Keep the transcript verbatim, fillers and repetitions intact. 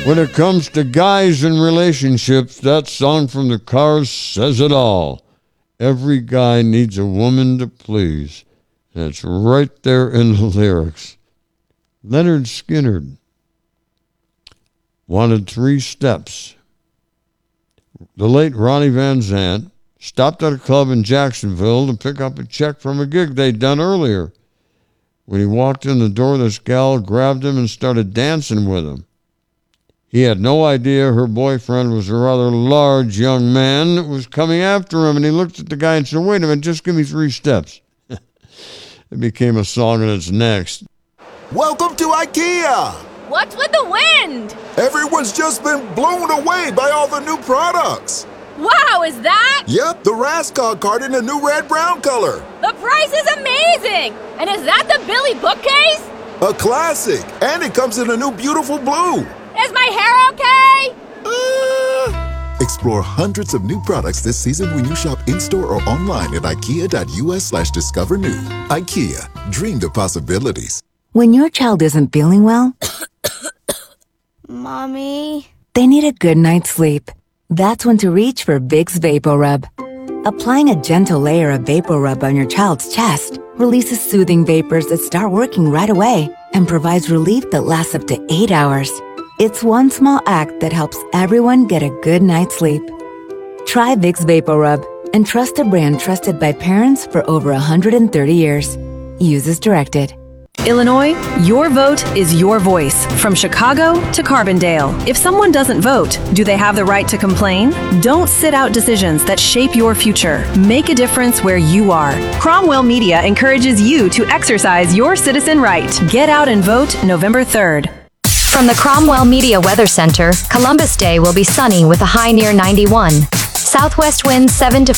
When it comes to guys and relationships, that song from the Cars says it all. Every guy needs a woman to please. That's right there in the lyrics. Leonard Skinner wanted three steps. The late Ronnie Van Zant stopped at a club in Jacksonville to pick up a check from a gig they'd done earlier. When he walked in the door, this gal grabbed him and started dancing with him. He had no idea her boyfriend was a rather large young man that was coming after him, and he looked at the guy and said, wait a minute, just give me three steps. It became a song, and it's next. Welcome to IKEA! What's with the wind? Everyone's just been blown away by all the new products. Wow, is that? Yep, the Raskog card in a new red-brown color. The price is amazing! And is that the Billy bookcase? A classic, and it comes in a new beautiful blue. Is my hair okay? Uh... Explore hundreds of new products this season when you shop in-store or online at ikea.us slash discover new. IKEA, dream the possibilities. When your child isn't feeling well, Mommy? They need a good night's sleep. That's when to reach for Vicks VapoRub. Applying a gentle layer of VapoRub on your child's chest releases soothing vapors that start working right away and provides relief that lasts up to eight hours. It's one small act that helps everyone get a good night's sleep. Try Vicks VapoRub and trust a brand trusted by parents for over one hundred thirty years. Use as directed. Illinois, your vote is your voice. From Chicago to Carbondale. If someone doesn't vote, do they have the right to complain? Don't sit out decisions that shape your future. Make a difference where you are. Cromwell Media encourages you to exercise your citizen right. Get out and vote November third. From the Cromwell Media Weather Center, Columbus Day will be sunny with a high near ninety-one. Southwest winds seven to